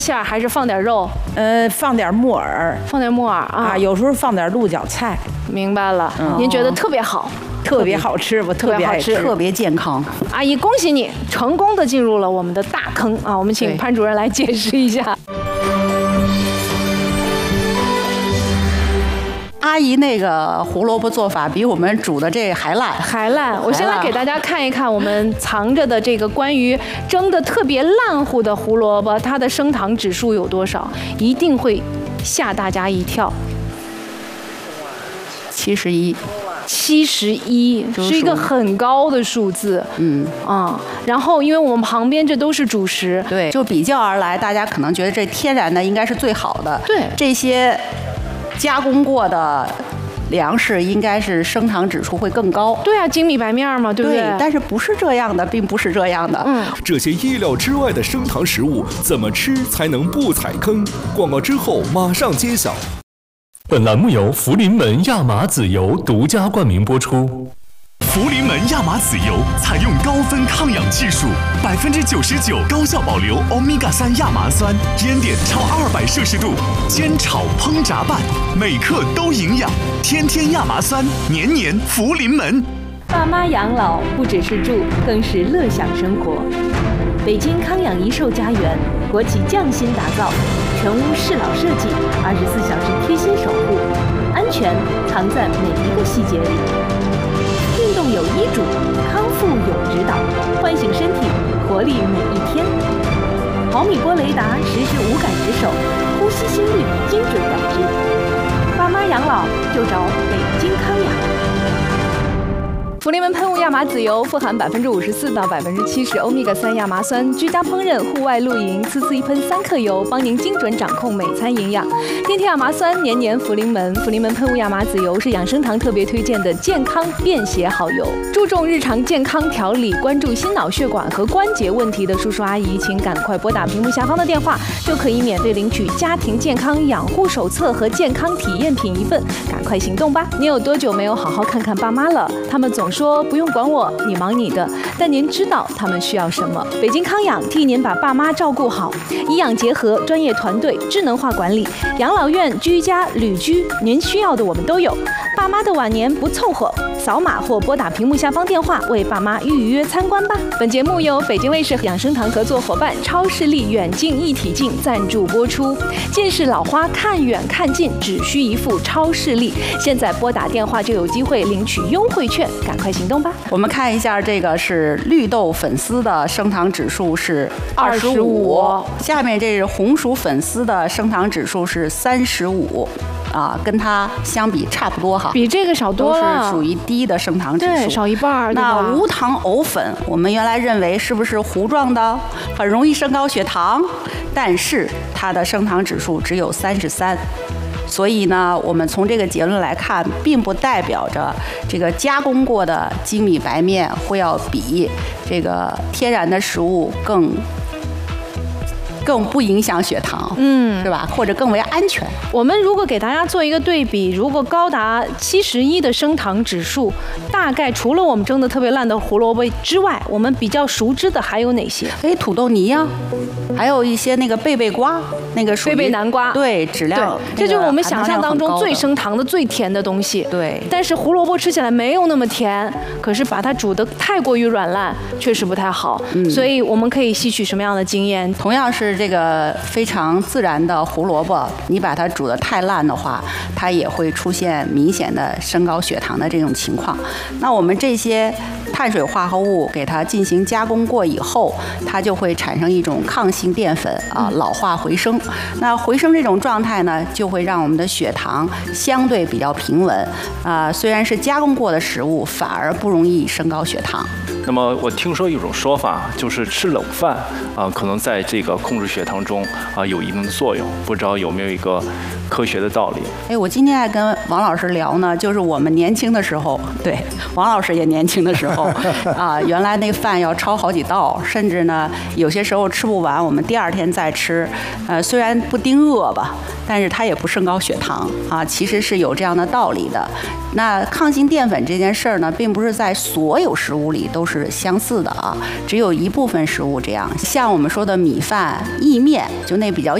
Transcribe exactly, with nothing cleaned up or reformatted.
馅儿还是放点肉？ 呃，放点木耳， 放点木耳啊， 啊有时候放点鹿角菜。 明白了，嗯、您觉得特别好， 特别好吃，我特别爱吃， 特别健康。 阿姨，恭喜你成功的进入了我们的大坑啊！我们请潘主任来解释一下。 阿姨那个胡萝卜做法比我们煮的这还烂， 还烂。我先来给大家看一看我们藏着的这个关于蒸的特别烂糊的胡萝卜，它的升糖指数有多少？一定会吓大家一跳。 七十一。 七十一是一个很高的数字， 嗯啊、嗯，然后因为我们旁边这都是主食， 对，就比较而来，大家可能觉得这天然的应该是最好的， 对， 这些加工过的粮食应该是升糖指数会更高。 对啊，精米白面嘛，对不对？ 对，但是不是这样的，并不是这样的。 嗯， 这些意料之外的升糖食物怎么吃才能不踩坑？广告之后马上揭晓。 本栏目由福临门亚麻籽油独家冠名播出。 福临门亚麻籽油采用高分抗氧技术，百分之九十九高效保留欧米伽三亚麻酸，烟点超二百摄氏度，煎炒烹炸拌，每克都营养。天天亚麻酸，年年福临门。 爸妈养老不只是住，更是乐享生活。北京康养一寿家园，国企匠心打造，全屋适老设计，二十四小时贴心守护，安全藏在每一个细节里。运动有医嘱，康复有指导，唤醒身体，活力每一天。毫米波雷达实时无感值守，呼吸心率精准感知。爸妈养老就找北京康养。 福临门喷雾亚麻籽油富含百分之五十四到百分之七十欧米伽三亚麻酸，居家烹饪、户外露营，次次一喷三克油，帮您精准掌控每餐营养。天天亚麻酸，年年福临门。福临门喷雾亚麻籽油是养生堂特别推荐的健康便携好油，注重日常健康调理，关注心脑血管和关节问题的叔叔阿姨，请赶快拨打屏幕下方的电话，就可以免费领取家庭健康养护手册和健康体验品一份，赶快行动吧！你有多久没有好好看看爸妈了？他们总说不用管我，你忙你的，但您知道他们需要什么？北京康养替您把爸妈照顾好，医养结合，专业团队，智能化管理，养老院、居家、旅居，您需要的我们都有。爸妈的晚年不凑合，扫码或拨打屏幕下方电话为爸妈预约参观吧。本节目由北京卫视养生堂合作伙伴超视力远近一体镜赞助播出。近视老花看远看近只需一副超视力，现在拨打电话就有机会领取优惠券，赶快行动吧。 我们看一下，这个是绿豆粉丝的升糖指数是二十五，下面这是红薯粉丝的升糖指数是三十五。啊，跟它相比差不多哈， 比这个少多了， 都是属于低的升糖指数， 对，少一半。 那无糖藕粉，我们原来认为是不是糊状的，很容易升高血糖，但是它的升糖指数只有三十三。所以呢，我们从这个结论来看，并不代表着这个加工过的精米白面会要比这个天然的食物更。更不影响血糖，嗯，是吧？或者更为安全。 我们如果给大家做一个对比，如果高达七十一的升糖指数，大概除了我们蒸的特别烂的胡萝卜之外，我们比较熟知的还有哪些？ 哎，土豆泥呀、啊，还有一些那个贝贝瓜，那个贝贝南瓜， 对，质量， 这就是我们想象当中最升糖的、最甜的东西。 对， 但是胡萝卜吃起来没有那么甜，可是把它煮得太过于软烂，确实不太好。嗯，所以我们可以吸取什么样的经验？ 同样是。这个非常自然的胡萝卜，你把它煮得太烂的话，它也会出现明显的升高血糖的这种情况。那我们这些碳水化合物给它进行加工过以后，它就会产生一种抗性淀粉啊，老化回升。那回升这种状态呢，就会让我们的血糖相对比较平稳啊。虽然是加工过的食物，反而不容易升高血糖。 那么我听说有种说法，就是吃冷饭啊、呃，可能在这个控制血糖中啊、呃、有一定的作用，不知道有没有一个科学的道理？ 哎，我今天还跟王老师聊呢，就是我们年轻的时候，对，王老师也年轻的时候啊，原来那饭要焯好几道，甚至呢有些时候吃不完，我们第二天再吃。呃，虽然不丁饿吧，但是它也不升高血糖啊，其实是有这样的道理的。那抗性淀粉这件事儿呢，并不是在所有食物里都是相似的啊，只有一部分食物这样。像我们说的米饭、意面，就那比较